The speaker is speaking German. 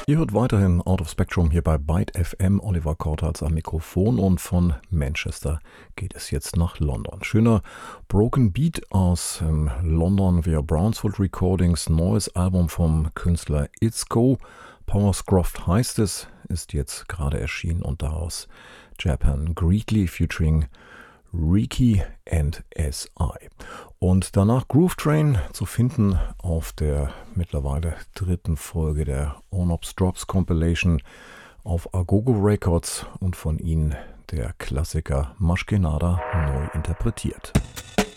Ihr hört weiterhin Out of Spectrum hier bei Byte FM. Oliver Kortals am Mikrofon und von Manchester geht es jetzt nach London. Schöner Broken Beat aus London via Brownswood Recordings. Neues Album vom Künstler It's Go. Powerscroft heißt es, ist jetzt gerade erschienen und daraus Japan Greatly featuring Riki and S.I. Und danach Groove Train zu finden auf der mittlerweile dritten Folge der Onops Drops Compilation auf Agogo Records und von ihnen der Klassiker Mashkenada neu interpretiert.